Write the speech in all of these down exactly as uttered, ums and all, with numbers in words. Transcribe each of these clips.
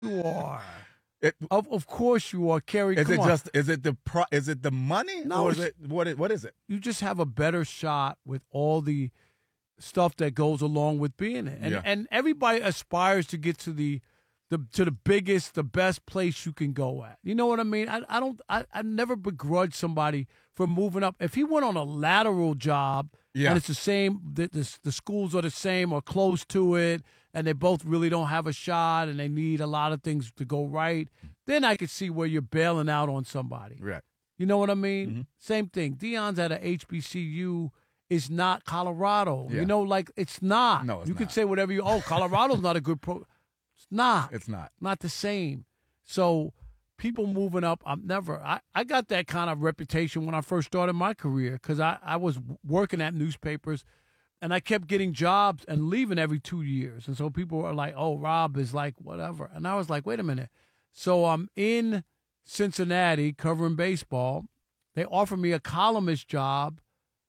You are. It, of of course you are, Kerry. Is come it on. just? Is it the pro, Is it the money? No, or is it's- it what? Is, what is it? You just have a better shot with all the stuff that goes along with being it, and Yeah. and everybody aspires to get to the. The, to the biggest, the best place you can go at. You know what I mean? I, I don't. I, I never begrudge somebody for moving up. If he went on a lateral job Yeah. and it's the same, the, the the schools are the same or close to it, and they both really don't have a shot, and they need a lot of things to go right, then I could see where you're bailing out on somebody. Right. You know what I mean? Mm-hmm. Same thing. Deion's at a H B C U. Is not Colorado. Yeah. You know, like it's not. No, it's you can not. say whatever you. Oh, Colorado's not a good pro. It's not. It's not. Not the same. So people moving up, I'm never. I, I got that kind of reputation when I first started my career because I, I was working at newspapers and I kept getting jobs and leaving every two years. And so people were like, oh, Rob is like whatever. And I was like, wait a minute. So I'm in Cincinnati covering baseball. They offered me a columnist job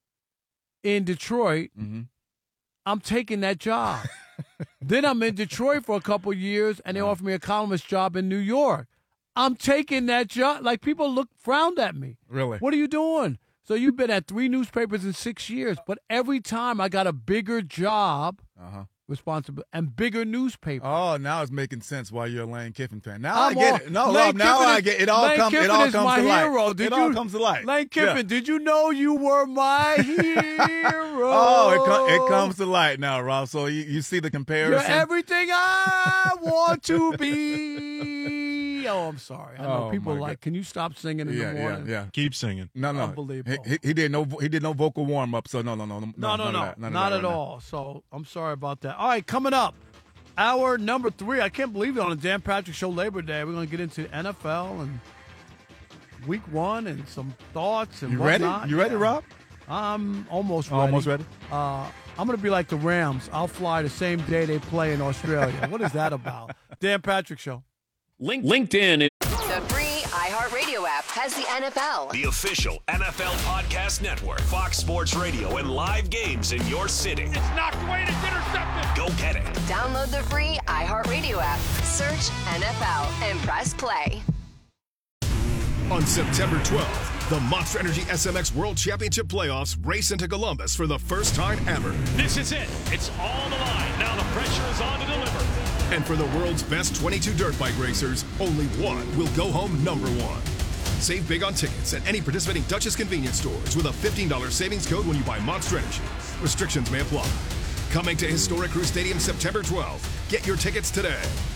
in Detroit. Mm-hmm. I'm taking that job. Then I'm in Detroit for a couple years, and they Uh-huh. offered me a columnist job in New York. I'm taking that job. Like, people look frowned at me. Really? What are you doing? So you've been at three newspapers in six years, but every time I got a bigger job, Uh-huh. responsible, and bigger newspaper. Oh, now it's making sense why you're a Lane Kiffin fan. Now I'm I get all- it. No, Lane Rob, now Kiffin I is- get it. All Lane comes. It Kiffin all is comes my to light. hero. Did it you, all comes to light. Lane Kiffin, Yeah. did you know you were my hero? Oh, it, com- it comes to light now, Rob. So you, you see the comparison. You're everything I want to be. Oh, I'm sorry. I know Oh, people my are like, God. can you stop singing in yeah, the yeah, morning? yeah. Keep singing. No, no. Unbelievable. He, he, he did no he did no vocal warm up. So no, no, no, no, No, no, none of no. that, none of Not that at right now. all. So I'm sorry about that. All right, coming up, hour number three. I can't believe it, on the Dan Patrick Show Labor Day. We're going to get into N F L and week one and some thoughts and You ready? whatnot. You ready, Yeah. Rob? I'm almost ready. Almost ready. Uh, I'm going to be like the Rams. I'll fly the same day they play in Australia. What is that about? Dan Patrick Show. Link- LinkedIn. The free iHeartRadio app has the N F L. The official N F L podcast network, Fox Sports Radio, and live games in your city. It's knocked away. It's intercepted. Go get it. Download the free iHeartRadio app. Search N F L and press play. On September twelfth, the Monster Energy S M X World Championship Playoffs race into Columbus for the first time ever. This is it. It's all on the line. Now the pressure is on to deliver. And for the world's best twenty-two dirt bike racers, only one will go home number one. Save big on tickets at any participating Duchess convenience stores with a fifteen dollars savings code when you buy Monster Energy. Restrictions may apply. Coming to Historic Crew Stadium September twelfth. Get your tickets today.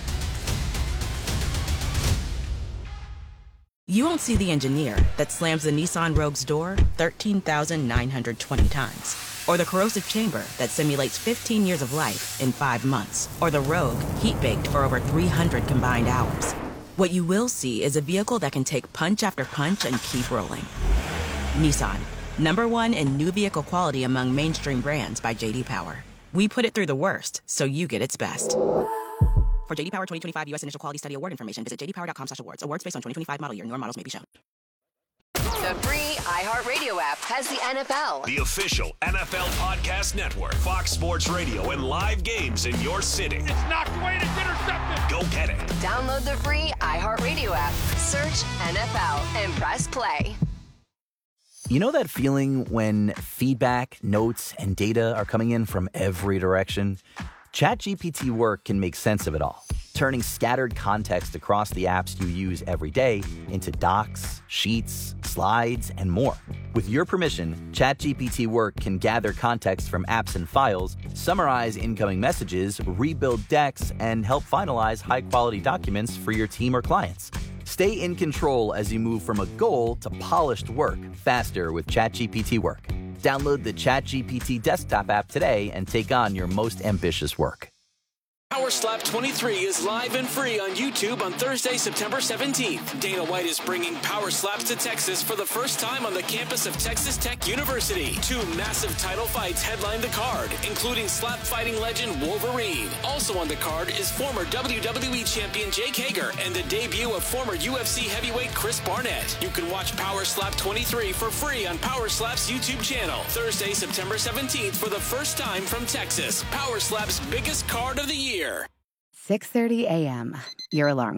You won't see the engineer that slams the Nissan Rogue's door thirteen thousand nine hundred twenty times. Or the corrosive chamber that simulates fifteen years of life in five months. Or the Rogue heat-baked for over three hundred combined hours. What you will see is a vehicle that can take punch after punch and keep rolling. Nissan, number one in new vehicle quality among mainstream brands by J D Power. We put it through the worst, so you get its best. For J D Power twenty twenty-five U S Initial Quality Study Award information, visit j d power dot com slash awards. Awards based on twenty twenty-five model year. Newer models may be shown. The free iHeartRadio app has the N F L. The official N F L podcast network, Fox Sports Radio, and live games in your city. It's knocked away. It's intercepted. Go get it. Download the free iHeartRadio app. Search N F L and press play. You know that feeling when feedback, notes, and data are coming in from every direction? ChatGPT Work can make sense of it all, turning scattered context across the apps you use every day into docs, sheets, slides, and more. With your permission, ChatGPT Work can gather context from apps and files, summarize incoming messages, rebuild decks, and help finalize high-quality documents for your team or clients. Stay in control as you move from a goal to polished work faster with ChatGPT Work. Download the ChatGPT desktop app today and take on your most ambitious work. Power Slap twenty-three is live and free on YouTube on Thursday, September seventeenth. Dana White is bringing Power Slaps to Texas for the first time on the campus of Texas Tech University. Two massive title fights headline the card, including slap fighting legend Wolverine. Also on the card is former W W E champion Jake Hager and the debut of former U F C heavyweight Chris Barnett. You can watch Power Slap twenty-three for free on Power Slap's YouTube channel. Thursday, September seventeenth for the first time from Texas. Power Slap's biggest card of the year. six thirty a.m., your alarm